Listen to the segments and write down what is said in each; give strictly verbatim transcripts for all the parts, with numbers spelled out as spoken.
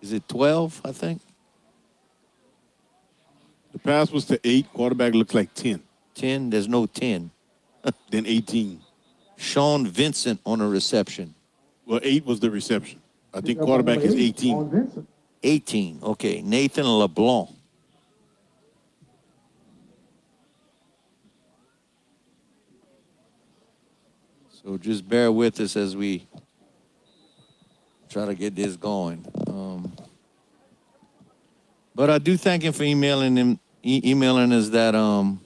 Is it twelve, I think? The pass was to eight. Quarterback looks like ten. ten? There's no ten. Then eighteen. Sean Vincent on a reception. Well, eight was the reception. I think quarterback is eighteen. eighteen. Okay. Nathan LeBlanc. So just bear with us as we try to get this going. Um, but I do thank him for emailing him, e- emailing us that. Um,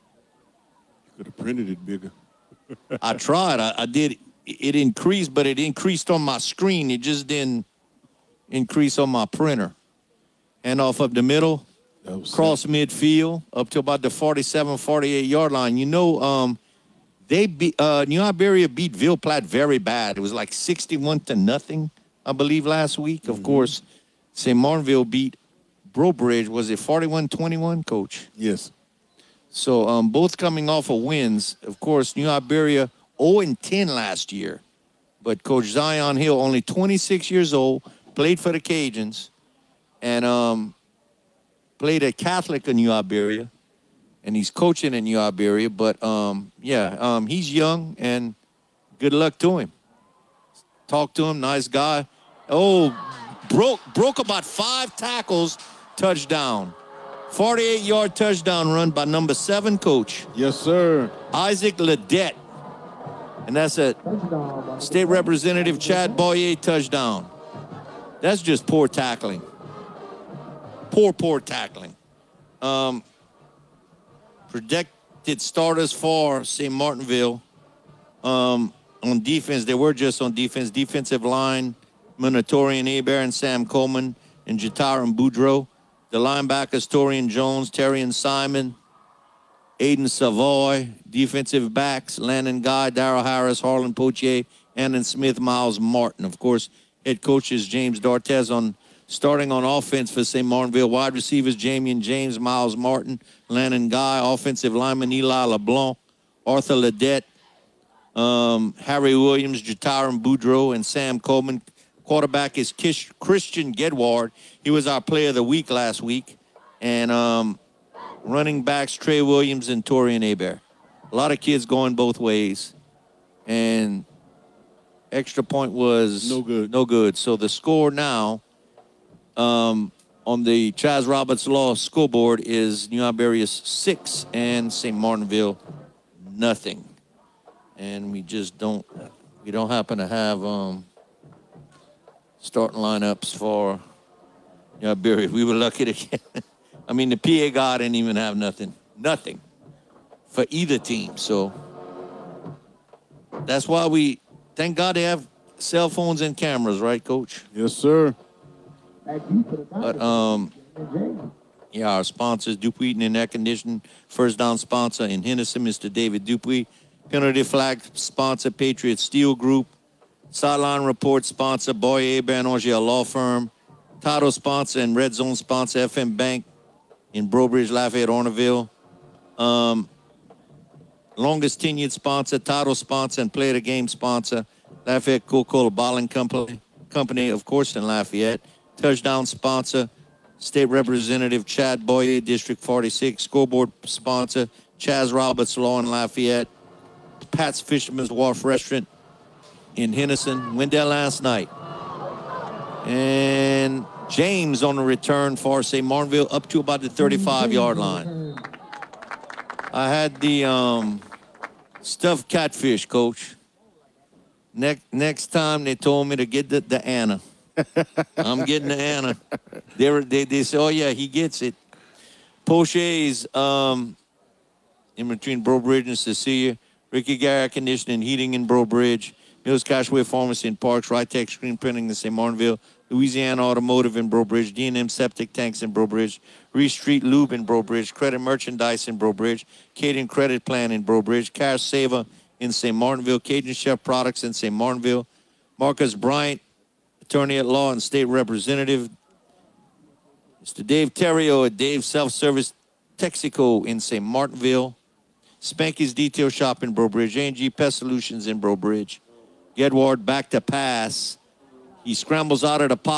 you could have printed it bigger. I tried. I, I did. It increased, but it increased on my screen. It just didn't increase on my printer. And off up the middle, cross sad. midfield, up to about the forty-seven, forty-eight yard line. You know, um, they beat uh, New Iberia beat Ville Platte very bad. It was like sixty-one to nothing, I believe, last week. Of mm-hmm. course, Saint Martinville beat Brobridge. Was it forty-one twenty-one, Coach? Yes. So um, both coming off of wins. Of course, New Iberia oh and ten last year. But Coach Zion Hill, only twenty-six years old, played for the Cajuns, and um, played at Catholic in New Iberia. And he's coaching in New Iberia. But, um, yeah, um, he's young, and good luck to him. Talk to him, nice guy. Oh, broke broke about five tackles, touchdown. forty-eight yard touchdown run by number seven coach. Yes, sir. Isaac Ledette. And that's a State Representative Chad Boyer touchdown. That's just poor tackling. Poor, poor tackling. Um, projected starters for Saint Martinville um, on defense. They were just on defense. Defensive line, Minatorian Hebert and Sam Coleman and Jataran Boudreau. The linebackers, Torian Jones, Terrian Simon, Aiden Savoy. Defensive backs, Landon Guy, Darrell Harris, Harlan Potier, Annan Smith, Miles Martin. Of course, head coaches James D'Ortez on starting on offense for Saint Martinville. Wide receivers, Jamie and James, Miles Martin, Landon Guy. Offensive lineman, Eli LeBlanc, Arthur Ledette, um, Harry Williams, Jataran Boudreau, and Sam Coleman. Quarterback is Kish, Christian Gedward. He was our player of the week last week. And um, running backs, Trey Williams and Torian Hebert. A lot of kids going both ways. And extra point was no good. No good. So the score now um, on the Chaz Roberts Law scoreboard is New Iberia's six and Saint Martinville nothing. And we just don't, we don't happen to have um, starting lineups for New Iberia. We were lucky to get, I mean, the P A guy didn't even have nothing, nothing for either team. So that's why we, thank God they have cell phones and cameras, right, Coach? Yes, sir. But, um, yeah, our sponsors, Dupuy and Air Conditioning, first down sponsor in Henderson, Mister David Dupuy. Penalty flag sponsor, Patriot Steel Group. Sideline report sponsor, Boyer Hebert and Auger Law Firm. Title sponsor and Red Zone sponsor, F M Bank in Brobridge, Lafayette, Orneville. Um, longest tenured sponsor, title sponsor, and play of the game sponsor, Lafayette Coca-Cola Bottling Company, Company, of course, in Lafayette. Touchdown sponsor, State Representative Chad Boyer, District forty-six. Scoreboard sponsor, Chaz Roberts Law in Lafayette. Pat's Fisherman's Wharf Restaurant in Henderson. Went there last night. And James on the return for Saint Martinville up to about the thirty-five yard line. I had the um, stuffed catfish, Coach. Next next time they told me to get the, the Anna. I'm getting the Anna. They, were, they they say, oh yeah, he gets it. Poche's um, in between Brobridge and Cecilia. Ricky Gary Air Conditioning, Heating in Brobridge. Mills Cashway Pharmacy in Parks. Rytech Screen Printing in Saint Martinville. Louisiana Automotive in Brobridge. D and M Septic Tanks in Brobridge. Reese Street Lube in Brobridge. Credit Merchandise in Brobridge. Cajun Credit Plan in Brobridge. Cash Saver in Saint Martinville. Cajun Chef Products in Saint Martinville. Marcus Bryant, Attorney at Law and State Representative. Mister Dave Terrio at Dave Self-Service Texaco in Saint Martinville. Spanky's Detail Shop in Brobridge. A and G Pest Solutions in Brobridge. Gedward back to pass. He scrambles out of the pocket.